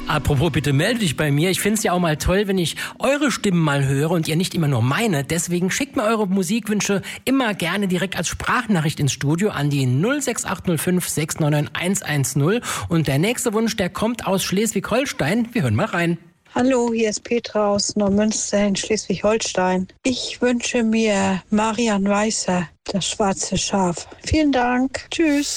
Apropos, bitte melde dich bei mir. Ich finde es ja auch mal toll, wenn ich eure Stimmen mal höre und ihr nicht immer nur meine. Deswegen schickt mir eure Musikwünsche immer gerne direkt als Sprachnachricht ins Studio an die 06805 699 110. Und der nächste Wunsch, der kommt aus Schleswig-Holstein. Wir hören mal rein. Hallo, hier ist Petra aus Neumünster in Schleswig-Holstein. Ich wünsche mir Marian Weißer, das schwarze Schaf. Vielen Dank. Tschüss.